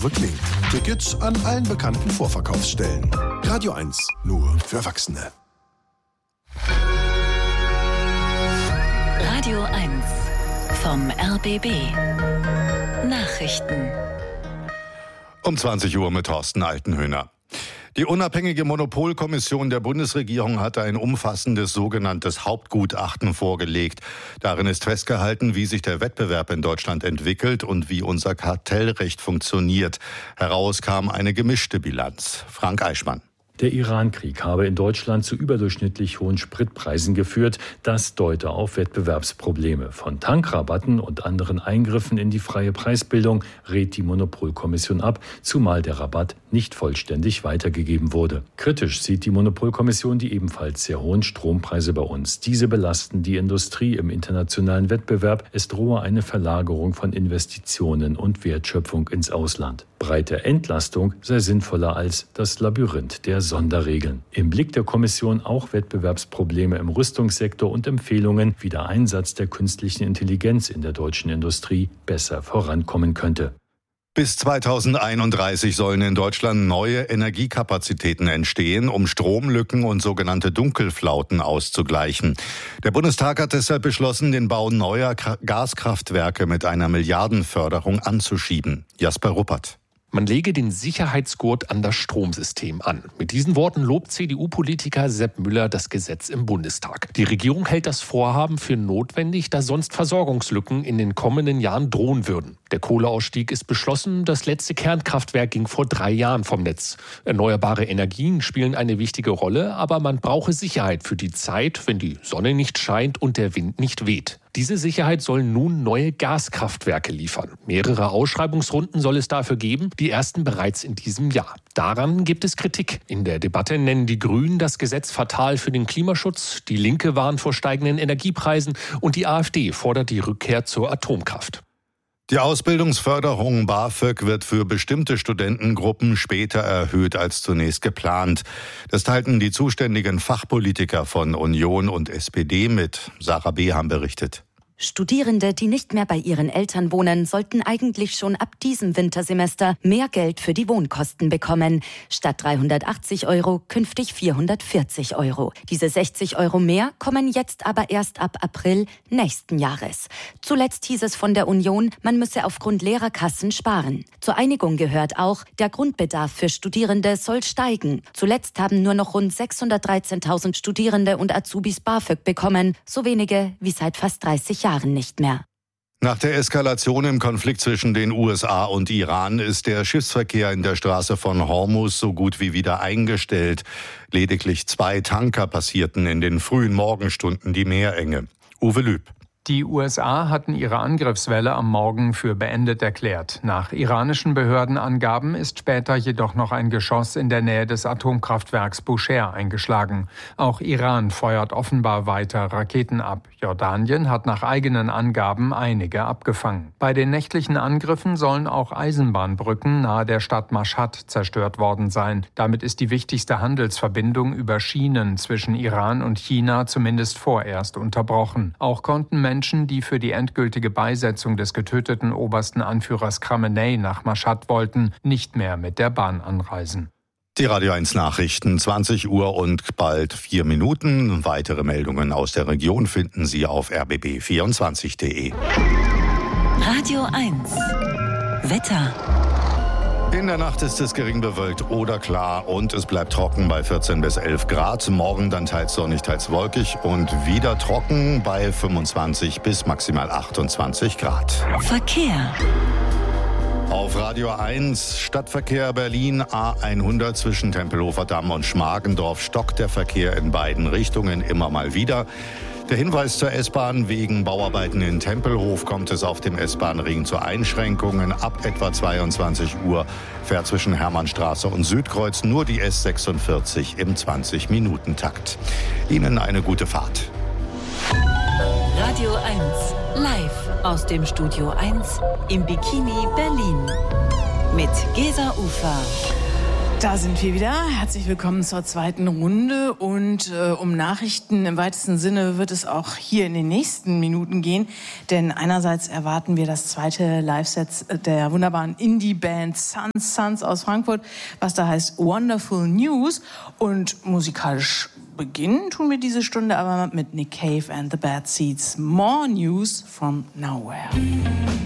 Rücklink. Tickets an allen bekannten Vorverkaufsstellen. Radio 1, nur für Erwachsene. Radio 1 vom RBB. Nachrichten. Um 20 Uhr mit Thorsten Altenhöhner. Die unabhängige Monopolkommission der Bundesregierung hatte ein umfassendes sogenanntes Hauptgutachten vorgelegt. Darin ist festgehalten, wie sich der Wettbewerb in Deutschland entwickelt und wie unser Kartellrecht funktioniert. Heraus kam eine gemischte Bilanz. Frank Eichmann. Der Iran-Krieg habe in Deutschland zu überdurchschnittlich hohen Spritpreisen geführt. Das deute auf Wettbewerbsprobleme. Von Tankrabatten und anderen Eingriffen in die freie Preisbildung rät die Monopolkommission ab, zumal der Rabatt nicht vollständig weitergegeben wurde. Kritisch sieht die Monopolkommission die ebenfalls sehr hohen Strompreise bei uns. Diese belasten die Industrie im internationalen Wettbewerb. Es drohe eine Verlagerung von Investitionen und Wertschöpfung ins Ausland. Breite Entlastung sei sinnvoller als das Labyrinth der Sonderregeln. Im Blick der Kommission auch Wettbewerbsprobleme im Rüstungssektor und Empfehlungen, wie der Einsatz der künstlichen Intelligenz in der deutschen Industrie besser vorankommen könnte. Bis 2031 sollen in Deutschland neue Energiekapazitäten entstehen, um Stromlücken und sogenannte Dunkelflauten auszugleichen. Der Bundestag hat deshalb beschlossen, den Bau neuer Gaskraftwerke mit einer Milliardenförderung anzuschieben. Jasper Ruppert. Man lege den Sicherheitsgurt an das Stromsystem an. Mit diesen Worten lobt CDU-Politiker Sepp Müller das Gesetz im Bundestag. Die Regierung hält das Vorhaben für notwendig, da sonst Versorgungslücken in den kommenden Jahren drohen würden. Der Kohleausstieg ist beschlossen, das letzte Kernkraftwerk ging vor 3 Jahren vom Netz. Erneuerbare Energien spielen eine wichtige Rolle, aber man brauche Sicherheit für die Zeit, wenn die Sonne nicht scheint und der Wind nicht weht. Diese Sicherheit sollen nun neue Gaskraftwerke liefern. Mehrere Ausschreibungsrunden soll es dafür geben, die ersten bereits in diesem Jahr. Daran gibt es Kritik. In der Debatte nennen die Grünen das Gesetz fatal für den Klimaschutz, die Linke warnt vor steigenden Energiepreisen und die AfD fordert die Rückkehr zur Atomkraft. Die Ausbildungsförderung BAföG wird für bestimmte Studentengruppen später erhöht als zunächst geplant. Das teilten die zuständigen Fachpolitiker von Union und SPD mit. Sarah Beham berichtet. Studierende, die nicht mehr bei ihren Eltern wohnen, sollten eigentlich schon ab diesem Wintersemester mehr Geld für die Wohnkosten bekommen. Statt 380 € künftig 440 €. Diese 60 € mehr kommen jetzt aber erst ab April nächsten Jahres. Zuletzt hieß es von der Union, man müsse aufgrund leerer Kassen sparen. Zur Einigung gehört auch, der Grundbedarf für Studierende soll steigen. Zuletzt haben nur noch rund 613.000 Studierende und Azubis BAföG bekommen, so wenige wie seit fast 30 Jahren nicht mehr. Nach der Eskalation im Konflikt zwischen den USA und Iran ist der Schiffsverkehr in der Straße von Hormuz so gut wie wieder eingestellt. Lediglich 2 Tanker passierten in den frühen Morgenstunden die Meerenge. Uwe Lüb. Die USA hatten ihre Angriffswelle am Morgen für beendet erklärt. Nach iranischen Behördenangaben ist später jedoch noch ein Geschoss in der Nähe des Atomkraftwerks Bushehr eingeschlagen. Auch Iran feuert offenbar weiter Raketen ab. Jordanien hat nach eigenen Angaben einige abgefangen. Bei den nächtlichen Angriffen sollen auch Eisenbahnbrücken nahe der Stadt Mashhad zerstört worden sein. Damit ist die wichtigste Handelsverbindung über Schienen zwischen Iran und China zumindest vorerst unterbrochen. Auch konnten Menschen, die für die endgültige Beisetzung des getöteten obersten Anführers Khamenei nach Mashhad wollten, nicht mehr mit der Bahn anreisen. Die Radio 1 Nachrichten, 20 Uhr und bald 4 Minuten. Weitere Meldungen aus der Region finden Sie auf rbb24.de. Radio 1 Wetter. In der Nacht ist es gering bewölkt oder klar und es bleibt trocken bei 14 bis 11 Grad. Morgen dann teils sonnig, teils wolkig und wieder trocken bei 25 bis maximal 28 Grad. Verkehr. Auf Radio 1 Stadtverkehr Berlin A100 zwischen Tempelhofer Damm und Schmargendorf stockt der Verkehr in beiden Richtungen immer mal wieder. Der Hinweis zur S-Bahn: Wegen Bauarbeiten in Tempelhof kommt es auf dem S-Bahn-Ring zu Einschränkungen. Ab etwa 22 Uhr fährt zwischen Hermannstraße und Südkreuz nur die S46 im 20-Minuten-Takt. Ihnen eine gute Fahrt. Radio 1 live aus dem Studio 1 im Bikini Berlin mit Gesa Ufer. Da sind wir wieder. Herzlich willkommen zur zweiten Runde. Und um Nachrichten im weitesten Sinne wird es auch hier in den nächsten Minuten gehen. Denn einerseits erwarten wir das zweite Live-Set der wunderbaren Indie-Band Sons aus Frankfurt, was da heißt Wonderful News. Und musikalisch beginnen tun wir diese Stunde aber mit Nick Cave and the Bad Seeds. More News from Nowhere.